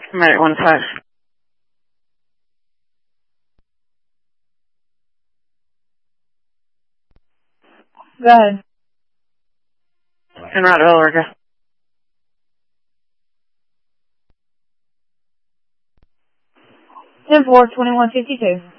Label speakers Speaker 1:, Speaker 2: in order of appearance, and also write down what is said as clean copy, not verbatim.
Speaker 1: Medic 1-5.
Speaker 2: Go ahead.
Speaker 1: En route to Billerica.
Speaker 2: 10-4, 2152.